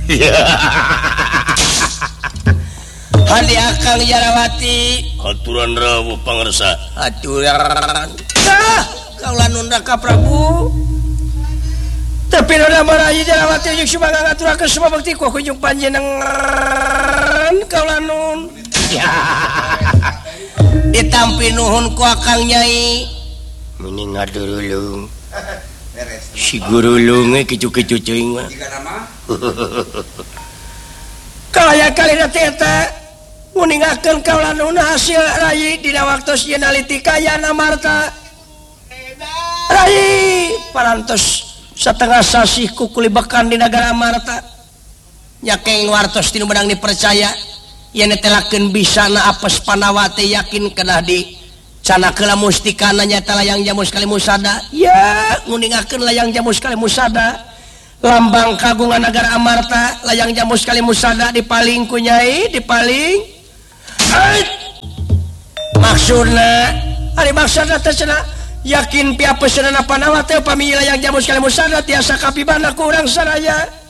hadiah Kang Jarawati aturan rawuh pangarsa aturan kaulah nunda ka Prabu tapi nona marahi Jarawati jeung sumaga ngaturakeun semua bakti ku kunjung panjenengan kaulah nun ditampi nuhun ku Akang Nyai mending ngadulung si guru lunge kicu-kicu ceuing mah kalaya kalina teh nguningakeun kaulah nun hasil rai dina waktos ieu naliti kayana Marta rai parantos satengah sasih ku kulibekan di nagara Marta nya keng wartos tinu menang dipercaya yen netelakeun bisana apes Panawati yakin kenah di canakeula mustikana nyata layang jamus kali musada ya nguningakeun layang jamus kali musada lambang kagungan negara Amarta layang jamus kali musada dipaling ku Nyai dipaling maksudna ari maksudna teh cenah yakin piapeuseunna Panawati upami layang jamus kali musada tiasa kapibana ku urang saraya